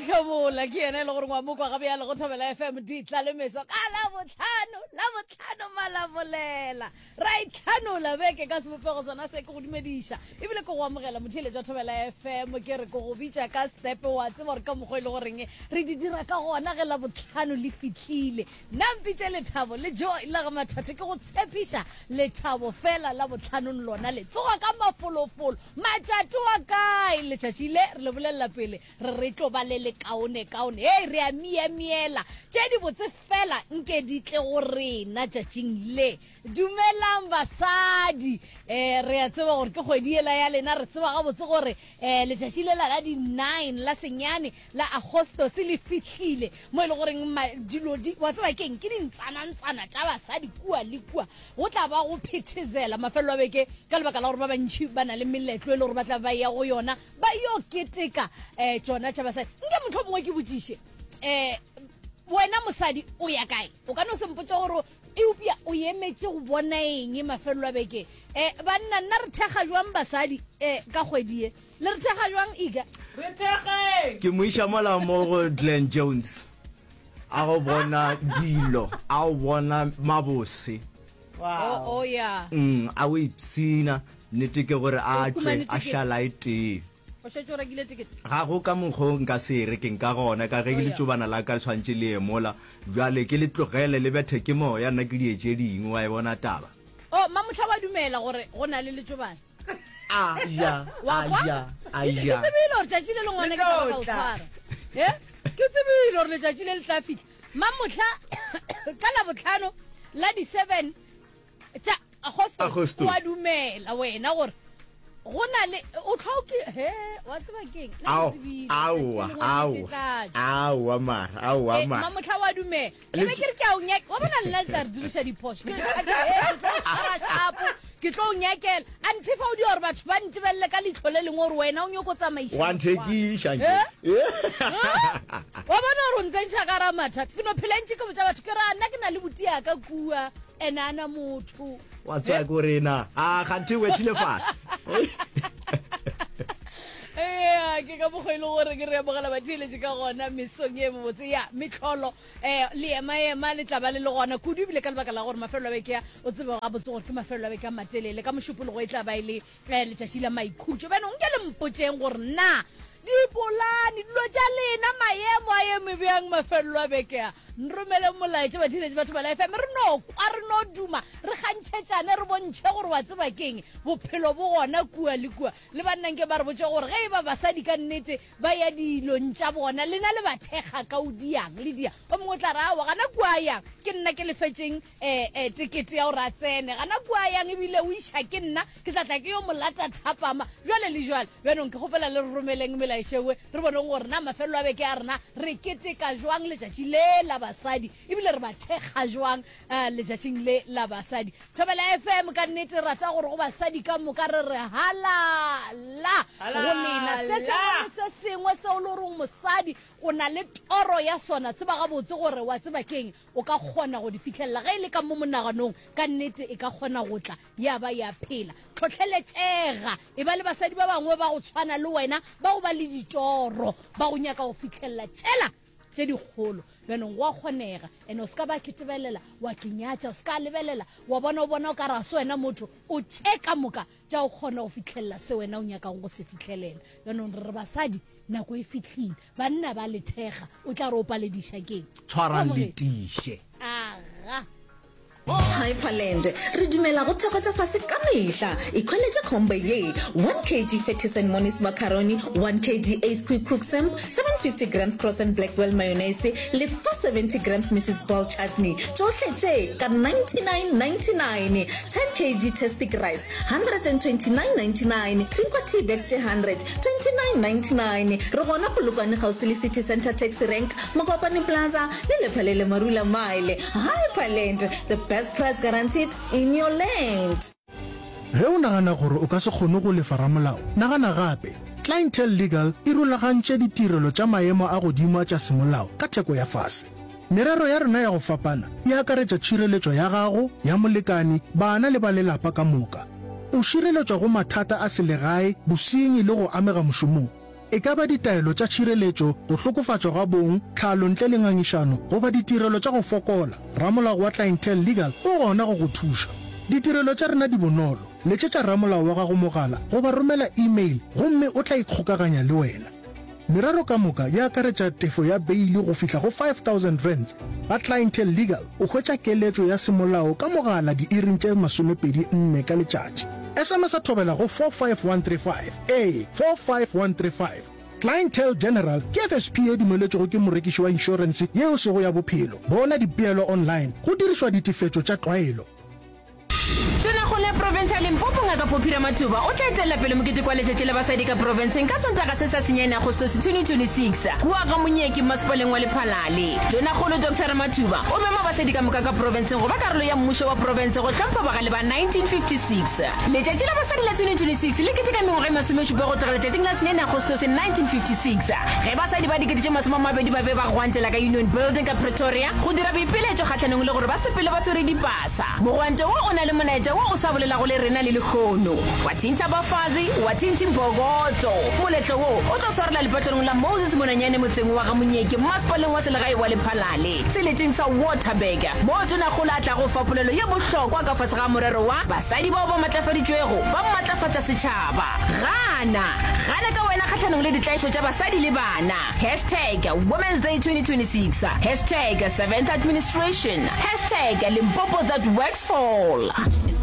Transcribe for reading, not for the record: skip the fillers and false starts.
tlhomola ke ene le gore ngwa mo kwa gabe ya le go thobela FM di tla le meso ka la botlhano malabolela ra itlhanola beke ka sebopego sona se ke go dumedisha ebile ke go amogela motheletša thobela FM ke re go bitša ka step wa tseba gore ka mokgwa ile goreng re di dira ka gona ge la botlhano le fitlhile nna mpitše lethabo le joy la ga mathatho ke go tshepiša lethabo fela la botlhano lona le tsoga ka mafolofolo matšatši wa kae letšatši le re le bolelela pele re tlo ba le kaone hey re a miela tše di botse fela nke di tle go rena tšatšing le dumelang basadi re a tseba gore ke kgwedi ela ya lena re tseba gabotse gore letšatši le la di 9 la senyane la agostos le fitlhile mo e le goreng dilo wa tseba keng ke dintsanantsana tša basadi kua le kua go tla ba go phethezela mafelelo a beke ka lebaka la gore ba bantšhi ba na le meletlo e le gore ba tla ba ya go yona ba yo keteka tsona tša basadi nke motho mongwe ke botšiše wena mosadi o ya kae o ka no se mpotša gore eupia o emetše go bona eng mafelelo a beke banna nna re thekga jwang basadi ka kgwedi e le re thekga jwang ika re thekge ke moiša mola mo go Glenn Jones a go bona dilo a go bona mabose oh yeah a o ipsina nnete ke gore a tle a šala e tee ga go ka mokgwa nka se re ke nka gona ka ge ke le tsobana la ka tshwantse le emola jwale ke le tlogele le bethe ke moya nna ke dietse dingwe wa e bona taba mamotlha wa dumela gore go na le letsobana aya ke tsebile gore tšatši le lengwane ke taba ka o tshwara ke tsebile gore letšatši le le tla fitlha mamotlha ka la botlhano la di-7 tša agostos wa dumela wena gore go na le o tlhoke wa tseba keng aowa mara mamotlha wa dumela le be ke re ke a o nyaka wa bona nna tla re diriša diphoso ke tlo o nyakela a nthefa o di gore batho ba ntebelele ka leitlho le lengwe gore wena o nyako tsamaiša wa nthekiša wa bona gore o ntsentšha ka ra mathata ke no phelantše ke botsa batho ke ra nna ke na le botiaka kua ana motho wa tswa ko rena kganthe wetile fase ke ka bogwele gore ke re amogela batheletše ka gona mesong e mobotse ya metlholo le ema le tla ba le gona kudu ebile ka lebaka la gore mafelelo a beke ya o tsebe ga botse gore ke mafelelo a beke a matelele ka mošupologo e tla ba e le letšatši la maikhutšo bene nke le mpotšeng gore na dipolane dilo tša lena maemo a eme bjang mafelelo a beke ya nromele molaetše batheletše batho ba la FM re no kwa re no duma re kgantšhetšane re bontšhe gore wa tseba keng bophelo bo gona kua le kua le bannanke ba re botse gore ge e ba basadi ka nnete ba ya dilong tša bona lena le ba thekga ka o diang le dia o mongwe tla re awa gana kua yang ke nna ke lefetšeng tekete ya gore a tsene gana kua yang ebile o iša ke nna ke tlatla ke yo molata thapama jwale le jwale bjanong ke kgopela le re romeleng melaešewe re boneng gore na mafelelo a beke a rena re keteka jwang letšatši le la basadi ebile re ba thekga jwang letšatšing le la basadi thobela FM ka nnete rata gore go basadi ka moka re re halala go lena se sengwe se o le gore mosadi o na le toro ya sona tseba gabotse gore wa tseba keng o ka kgona go di fitlhelela ge e le ka mo monaganong ka nnete e ka kgona go tla ya ba ya phela tlhotlheletšega e ba le basadi ba bangwe ba go tshwana le wena ba go ba le ditoro ba go nyaka go fitlhelela tšela tše dikgolo bjanong wa kgonega ande o se ka ba ketebelela wa kenyatša o se ka lebelela wa bona o ka ra se wena motho o tšeka moka tša o kgona go fitlhelela se wena o nyakang go se fitlhelela bjanong re basadi nako e fitlhile banna ba le thekga o tla re o palediša keng tshwarang letiše Hyperland re dumela go theko tša fase ka mehla equality combo ye 1 kg Fetis and Monis macaroni 1 kg Ace Quick Cook Samp 750 grams Cross and Blackwell mayonnaise le 470 grams Mrs. Ball chutney tšohle tše ka 99.99 10 kg Tastic rice 129.99 Trinqua tea bags 100 29.99 re gona polokwane gausi le City Center Taxi Rank Mokopane Plaza le lephalele Marula Mile Hyperland the best price guaranteed in your land. Ge o nagana gore o ka se kgone go lefa ramolao nagana gape Clientele Legal e rulagantše ditirelo tša maemo a godimo tša semolao ka theko ya fase. Merero ya rena ya go fapana e akaretša tšhireletšo ya gago ya molekani bana le ba lelapa ka moka. O šireletšwa go mathata a selegae bosenyi le go amega mošomong. e ka ba ditaelo tša tšhireletšo go hlokofatšwa ga bong tlhalo ntle le ngangišano goba ditirelo tša go fokola. Ramolao wa Clientele Legal o gona go go thuša. Ditirelo tša rena di bonolo. Letšetša ramolao wa gago mogala goba romela email gomme o tla ikgokaganya le wena. Meraro ka moka ya akaretša tefo ya beili go fihla go 5,000 rands. Ba Clientele Legal o hwetša keletšo ya semolao ka mogala diiring tše 24 ka letšatši. SMS a thobela go 45135 45135. Clientele General ke FSP e dumeletšego ke morekiši wa inšorense yeo sego ya bophelo. Bona dipeelo online go dirišwa ditefetšo tša tlwaelo. Tonakgolo ya province ya Limpopo Ngaka Phophi Ramathuba o tla etela pele mokete kwa letšatši la basadi ka provinceng ka Sontaga se sa senyane Agostose 2026 kua ka Monyeki masepaleng wa Lephalale. Tonakgolo Dr. Ramathuba o mema basadi ka moka ka provinceng go ba karolo ya mmušo wa province go hlompha bagale ba 1956. Letšatši la basadi la 2026 le keteka mengwaga e 17 go tloga letšatšing la senyane Agostose 1956 ge basadi ba dikete tše 20 ba be ba gwantela ka Union Building ka Pretoria go dira boipeletšo kgatlhanong le gore ba sepele ba tshwere dipasa. Mogwanto wo o na le molaetša wo o sa bolela go le rena le lekgono wa thinta bafazi wa thinti mbogoto moletlo wo o tlo swarela lepatlong la Moses Monanyane motseng wa ga Monyeki masepaleng wa selegae wa Lephalale seleteng sa Waterberg mo Tonakgolo a tla go fa polelo ya bohlokwa ka fase ga morero wa basadi bao ba matlafaditšwego ba matlafatša setšhaba. Gana ka wena kgatlhanong le ditlaišo tša basadi le bana #Women's Day 2026 #7th Administration #Limpopo that works for all.